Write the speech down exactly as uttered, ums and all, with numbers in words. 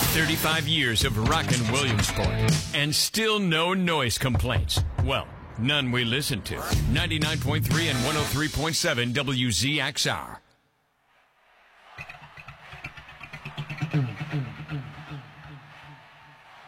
thirty-five years of rockin' Williamsport, and still no noise complaints. Well, none we listen to. ninety-nine point three and one oh three point seven W Z X R.